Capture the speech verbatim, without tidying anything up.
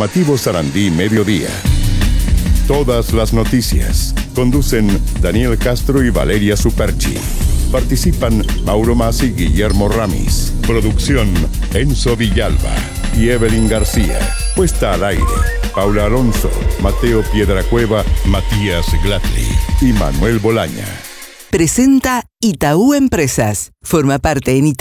Informativo Sarandí Mediodía. Todas las noticias. Conducen Daniel Castro y Valeria Superchi. Participan Mauro Masi y Guillermo Ramis. Producción Enzo Villalba y Evelyn García. Puesta al aire Paula Alonso, Mateo Piedracueva, Matías Glatley y Manuel Bolaña. Presenta Itaú Empresas. Forma parte en Itaú.